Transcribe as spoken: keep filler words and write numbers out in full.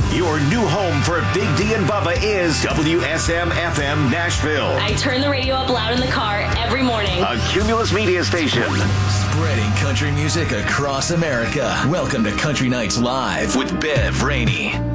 Your new home for Big D and Bubba is W S M F M Nashville. I turn the radio up loud in the car every morning. A Cumulus media station. Spreading country music across America. Welcome to Country Nights Live with Bev Rainey.